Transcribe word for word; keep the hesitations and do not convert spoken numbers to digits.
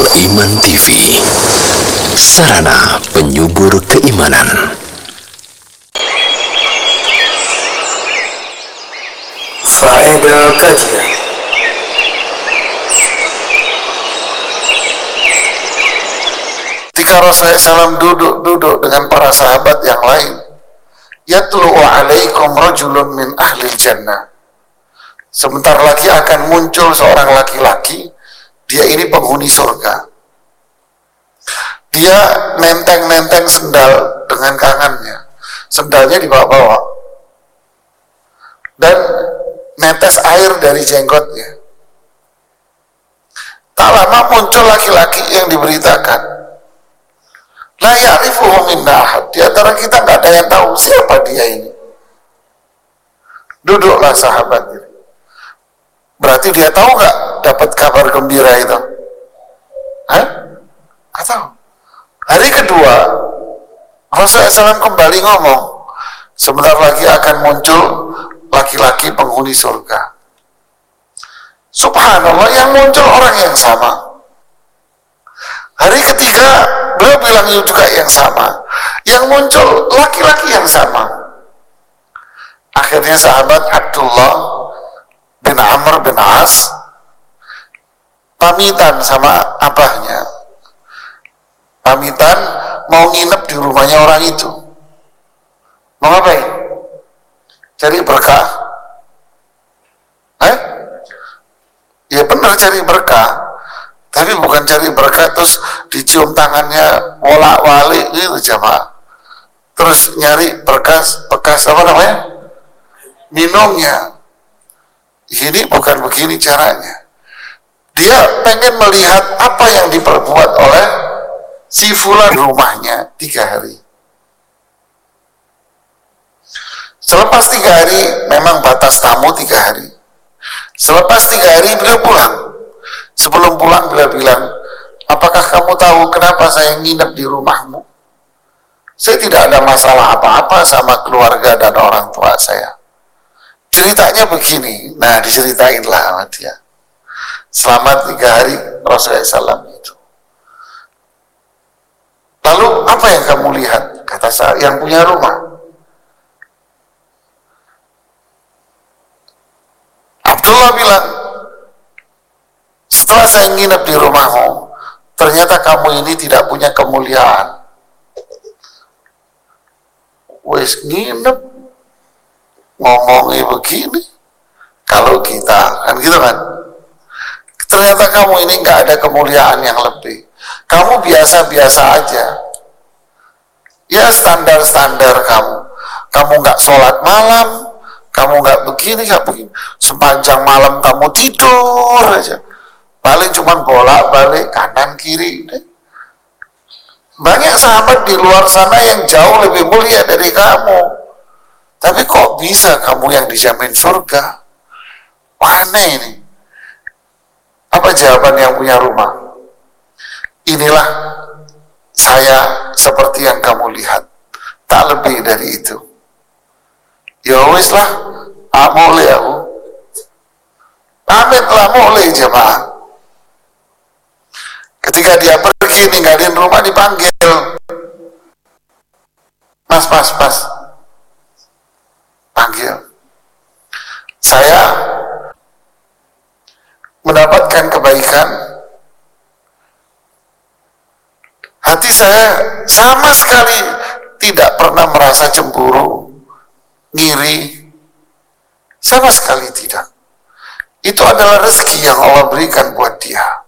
Al-Iman T V, sarana penyubur keimanan. Faedah kajian. Ketika Rasulullah shallallahu alaihi wasallam duduk-duduk dengan para sahabat yang lain, yatlu'u alaikum rajulun min ahli jannah. Sebentar lagi akan muncul seorang laki-laki, dia ini penghuni surga. Dia nenteng-nenteng sendal dengan tangannya, sendalnya dibawa-bawa, dan netes air dari jenggotnya. Tak lama muncul laki-laki yang diberitakan, la ya'rifuhu minna ahad. Di antara kita nggak ada yang tahu siapa dia ini. Duduklah sahabat ini. Berarti dia tahu nggak dapat kabar gembira itu? Hah? Nggak tahu. Hari kedua, Rasulullah shallallahu alaihi wasallam kembali ngomong, sebentar lagi akan muncul laki-laki penghuni surga. Subhanallah, yang muncul orang yang sama. Hari ketiga, beliau bilang juga yang sama. Yang muncul laki-laki yang sama. Akhirnya sahabat Abdullah bin Amr bin As pamitan sama abahnya. Pamitan mau nginep di rumahnya orang itu. Mau ngapain? Cari berkah? Eh? Ya benar, cari berkah. Tapi bukan cari berkah terus dicium tangannya wolak-walik gitu jamaah. Terus nyari berkas, bekas apa namanya? Minumnya. Ini bukan begini caranya. Dia pengen melihat apa yang diperbuat oleh si fulan rumahnya tiga hari. Selepas tiga hari, memang batas tamu tiga hari. Selepas tiga hari beliau pulang. Sebelum pulang beliau bilang, apakah kamu tahu kenapa saya nginep di rumahmu? Saya tidak ada masalah apa-apa sama keluarga dan orang tua saya. Ceritanya begini, nah diceritainlah sama dia. Selama tiga hari Rasulullah shallallahu alaihi wasallam itu. Lalu apa yang kamu lihat? Kata saya, yang punya rumah. Abdullah bilang, setelah saya nginep di rumahmu, ternyata kamu ini tidak punya kemuliaan. Wes nginep, ngomongnya begini, kalau kita, kan gitu kan. Ternyata kamu ini nggak ada kemuliaan yang lebih. Kamu biasa-biasa aja. Ya standar-standar kamu. Kamu nggak sholat malam, kamu nggak begini, nggak begini. Sepanjang malam kamu tidur aja. Paling cuma bolak-balik kanan kiri. Banyak sahabat di luar sana yang jauh lebih mulia dari kamu. Tapi kok bisa kamu yang dijamin surga? Aneh ini. Apa jawaban yang punya rumah? Inilah saya seperti yang kamu lihat. Tak lebih dari itu. Ya wis lah, ah, boleh aku. Pamit lah, boleh jemaah. Ketika dia pergi ninggalin rumah, dipanggil. Mas, mas, mas. Panggil. Saya mendapatkan kebaikan. Hati saya sama sekali tidak pernah merasa cemburu, ngiri. Sama sekali tidak. Itu adalah rezeki yang Allah berikan buat dia.